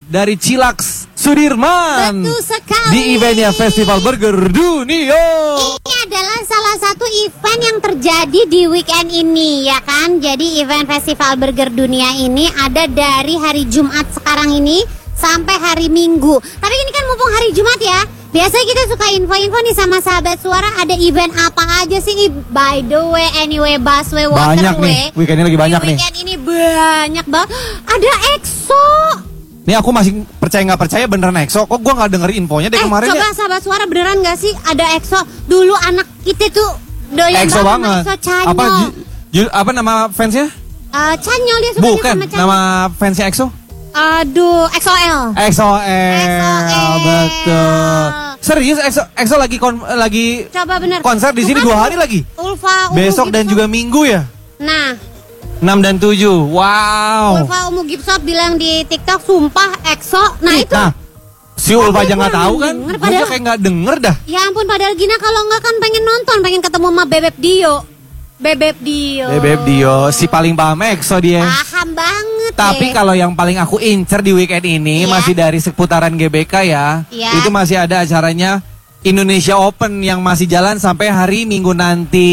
dari Cilax Sudirman. Betul sekali. Di eventnya Festival Burger Dunia. Ini adalah salah satu event yang terjadi di weekend ini ya kan. Jadi event Festival Burger Dunia ini ada dari hari Jumat sekarang ini sampai hari Minggu. Tapi ini kan mumpung hari Jumat ya. Biasanya kita suka info-info nih sama sahabat suara, ada event apa aja sih? By the way, anyway, busway, waterway. Banyak nih, weekend ini lagi banyak nih. Weekend ini banyak banget. Ada EXO. Nih aku masih percaya nggak percaya beneran EXO. Kok gue nggak denger infonya deh kemarin coba ya? sahabat suara beneran nggak sih ada EXO? Dulu anak kita tuh doyan EXO banget. banget. EXO Chanyeol. Apa nama fansnya? Chanyeol dia suka Bukan, sama Chanyeol. nama fansnya EXO? Aduh, EXO-L. EXO-L, betul. Serius EXO lagi Coba bener. konser di sini 2 hari lagi. Ulfa, Besok dan juga Minggu ya. Nah, 6 dan 7. Wow. Ulfa Umu Gipsop bilang di TikTok, sumpah EXO. Nah itu. Nah, si Ulfa aja nggak tahu kan? Denger, Gue padahal- kayak nggak denger dah. Ya ampun, padahal Gina kalau nggak kan pengen nonton, pengen ketemu sama Bebek Dio. Bebek Dio, si paling paham EXO dia. Paham banget. Tapi deh. kalau yang paling aku incer di weekend ini Iya. masih dari seputaran GBK ya. Iya. Itu masih ada acaranya Indonesia Open yang masih jalan sampai hari Minggu nanti.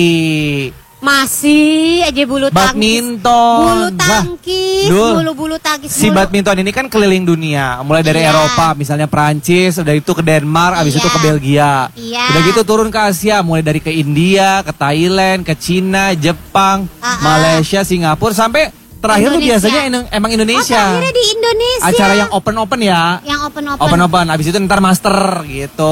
Masih aja bulu tangkis. Badminton. Bulu tangkis. Si badminton ini kan keliling dunia, mulai dari Iya. Eropa, misalnya Prancis, udah itu ke Denmark, abis Iya. itu ke Belgia. Iya. Udah gitu turun ke Asia, mulai dari ke India, ke Thailand, ke Cina, Jepang, Malaysia, Singapura, sampai terakhir tuh Indonesia. biasanya emang Indonesia. Oh, terakhirnya di Indonesia. Acara yang open ya. Yang open. Open, abis itu ntar master gitu.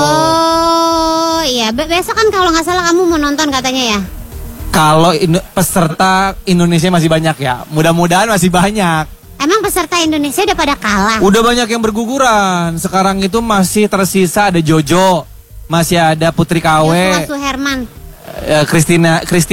Oh, iya. Besok kan kalau nggak salah kamu mau nonton katanya ya. Kalau peserta Indonesia masih banyak ya, mudah-mudahan masih banyak. Emang peserta Indonesia udah pada kalah? Udah banyak yang berguguran. Sekarang itu masih tersisa ada Jojo, masih ada Putri KW, Joshua Suherman, Christine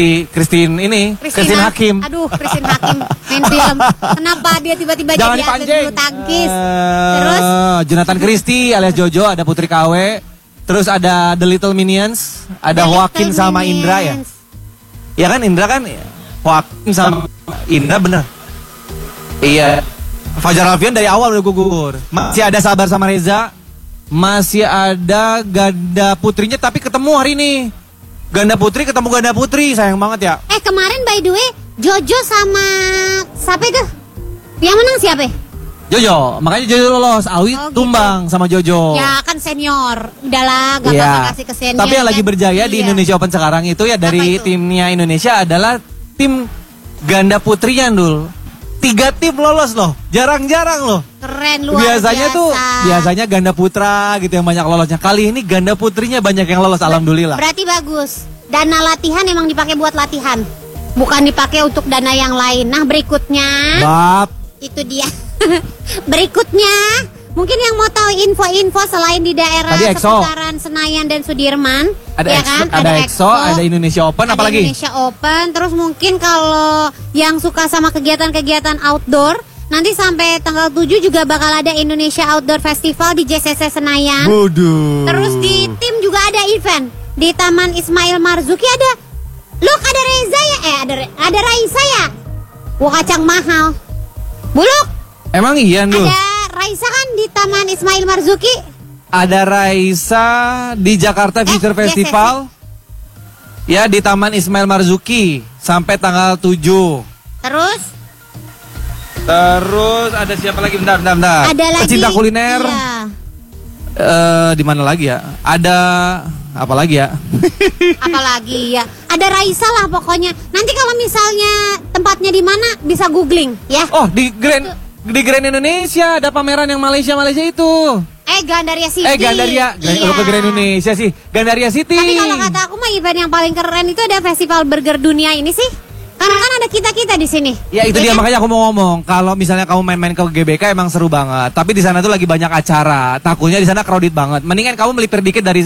Hakim. Aduh, Christine Hakim main film. Kenapa dia tiba-tiba Jangan jadi atlet dipancing. bulu tangkis? Terus Jonathan Christie alias Jojo, ada Putri KW, terus ada The Little Minions, ada The Joaquin Little sama Indra ya. Minions. Ya kan Indra kan, Joaquin sama Indra bener. Iya. Fajar Alfian dari awal udah gugur. Masih ada Sabar sama Reza. Masih ada ganda putrinya tapi ketemu hari ini. Ganda putri ketemu ganda putri, sayang banget ya. Kemarin by the way Jojo sama siapa itu? Yang menang siapa? Jojo, makanya Jojo lolos. Awi tumbang sama Jojo. Ya kan senior. Udahlah, gak Iya. apa-apa kasih ke senior. Tapi yang lagi kan? berjaya di Iya. Indonesia Open sekarang itu ya dari itu? timnya Indonesia adalah tim ganda putrinya Dul. 3 tim lolos loh, jarang-jarang loh. Keren, luar Biasanya biasa. ganda putra gitu yang banyak lolosnya. Kali ini ganda putrinya banyak yang lolos, alhamdulillah. Berarti bagus. Dana latihan emang dipakai buat latihan, bukan dipakai untuk dana yang lain. Nah berikutnya Bab. itu dia. Berikutnya mungkin yang mau tahu info-info selain di daerah Tadi EXO. seputaran Senayan dan Sudirman, Ada ya EXO, kan? ada EXO, ada Indonesia Open, ada apalagi? Indonesia Open. Terus mungkin kalau yang suka sama kegiatan-kegiatan outdoor, nanti sampai tanggal 7 juga bakal ada Indonesia Outdoor Festival di JCC Senayan. Bodoh. Terus di tim juga ada event di Taman Ismail Marzuki ada. Look, ada Reza ya? Ada Raisa ya? Wah, kacang mahal. Buluk, Emang iya Dul? ada Raisa kan di Taman Ismail Marzuki? Ada Raisa di Jakarta Future Festival. Ya di Taman Ismail Marzuki sampai tanggal 7. Terus ada siapa lagi? Bentar. Ada lagi. Pecinta kuliner. Iya. Di mana lagi ya? Ada apa lagi ya? Apalagi ya. Ada Raisa lah pokoknya. Nanti kalau misalnya tempatnya di mana bisa googling ya. Oh, di Grand Indonesia ada pameran yang Malaysia itu. Gandaria City. Gandaria. Iya. Ke Grand Indonesia sih. Gandaria City. Tapi kalau kata aku mah event yang paling keren itu ada Festival Burger Dunia ini sih. Karena kan ada kita di sini. Ya itu dia kan? makanya aku mau ngomong. Kalau misalnya kamu main-main ke GBK emang seru banget. Tapi di sana tuh lagi banyak acara. Takutnya di sana crowded banget. Mendingan kamu melipir dikit dari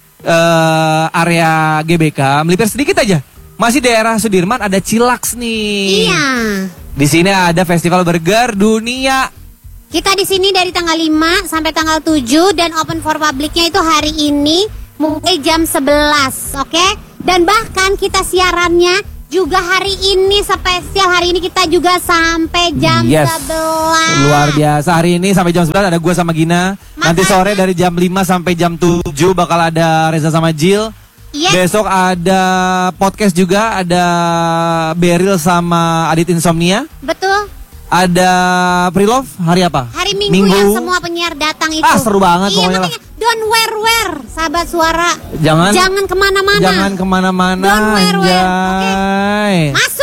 area GBK, melipir sedikit aja. Masih daerah Sudirman ada Cilax nih. Iya. Di sini ada Festival Burger Dunia. Kita di sini dari tanggal 5 sampai tanggal 7 dan open for publicnya itu hari ini mulai jam 11, oke? Dan bahkan kita siarannya juga hari ini spesial. Hari ini kita juga sampai jam 11. Luar biasa. Hari ini sampai jam 11 ada gue sama Gina. Nanti sore dari jam 5 sampai jam 7 bakal ada Reza sama Jill. Yes. Besok ada podcast juga, ada Beril sama Adit Insomnia. Betul. Ada Prilove hari apa? Hari Minggu yang semua penyiar datang itu. Seru banget pokoknya lah. Don't wear, sahabat suara. Jangan kemana-mana. Jangan kemana-mana. Don't wear. Anjay. Oke. Mas